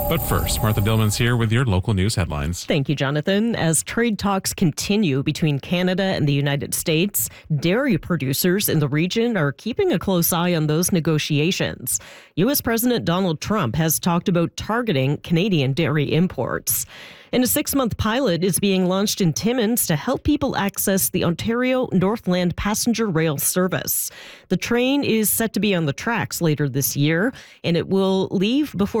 But first, Martha Dillman's here with your local news headlines. Thank you, Jonathan. As trade talks continue between Canada and the United States, dairy producers in the region are keeping a close eye on those negotiations. U.S. President Donald Trump has talked about targeting Canadian dairy imports. And a 6-month pilot is being launched in Timmins to help people access the Ontario Northland passenger rail service. The train is set to be on the tracks later this year, and it will leave before